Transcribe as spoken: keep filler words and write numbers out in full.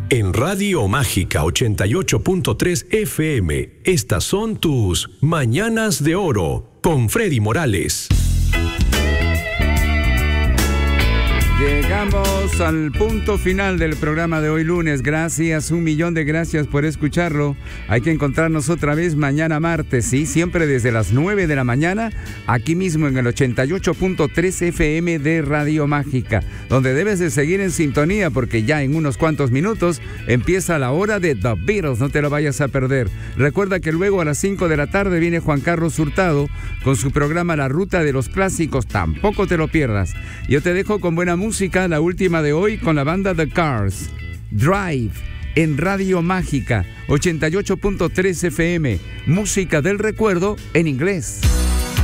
En Radio Mágica ochenta y ocho punto tres F M, estas son tus Mañanas de Oro con Freddy Morales. Llegamos al punto final del programa de hoy lunes. Gracias, un millón de gracias por escucharlo. Hay que encontrarnos otra vez mañana martes, sí, siempre desde las nueve de la mañana, aquí mismo en el ochenta y ocho punto tres F M de Radio Mágica, donde debes de seguir en sintonía porque ya en unos cuantos minutos empieza la hora de The Beatles, no te lo vayas a perder. Recuerda que luego a las cinco de la tarde viene Juan Carlos Hurtado con su programa La Ruta de los Clásicos, tampoco te lo pierdas. Yo te dejo con buena música. Música, la última de hoy con la banda The Cars, Drive, en Radio Mágica, ochenta y ocho punto tres F M, música del recuerdo en inglés.